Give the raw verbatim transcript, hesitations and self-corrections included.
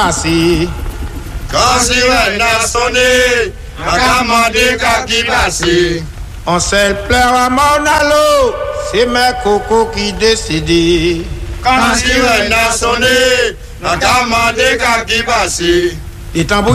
passé. Quand sirène a sonné, on a demandé qu'à qui passer. On s'est pleure à mon allo, c'est mes cocos qui décident. Quand sirène a sonné, on a demandé qu'à qui passer. Les tambours